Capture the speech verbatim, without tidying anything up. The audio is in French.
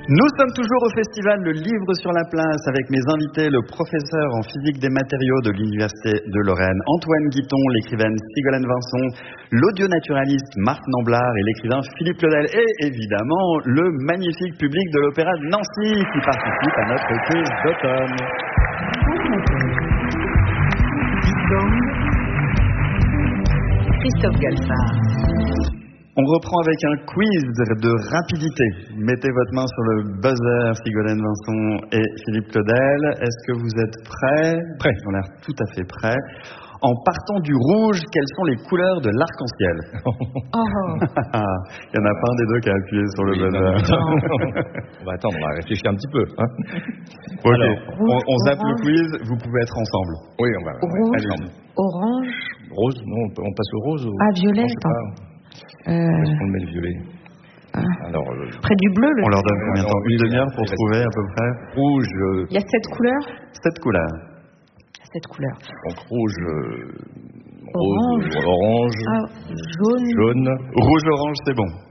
Nous sommes toujours au festival Le Livre sur la Place avec mes invités, le professeur en physique des matériaux de l'Université de Lorraine, Antoine Guiton, l'écrivaine Sigolène Vincent, l'audio-naturaliste Marc Namblard et l'écrivain Philippe Claudel, et évidemment le magnifique public de l'Opéra de Nancy qui participe à notre quiz d'automne. Christophe Galfard. On reprend avec un quiz de rapidité. Mettez votre main sur le buzzer, Sigolène Vincent et Philippe Claudel. Est-ce que vous êtes prêts? Prêts. Ils ont l'air tout à fait prêts. En partant du rouge, quelles sont les couleurs de l'arc-en-ciel? Oh. Il n'y en a pas un des deux qui a appuyé sur le oui, buzzer. On va attendre, on va réfléchir un petit peu. Hein. Okay. Alors, on, on zappe le quiz, vous pouvez être ensemble. Oui, on va. Rouge, Allez, orange. Rose, non, on, peut, on passe au rose ou... Ah, violet, non, attends. Euh... Est-ce qu'on le met le violet? Ah. Alors, euh... Près du bleu, le... On leur donne combien de temps? Une demi-heure pour il trouver à peu près? Rouge. Euh... Il y a sept couleurs? Sept couleurs. Sept couleurs. Donc rouge, euh... Orange. rose, orange, ah, jaune. jaune. Rouge, orange, c'est bon.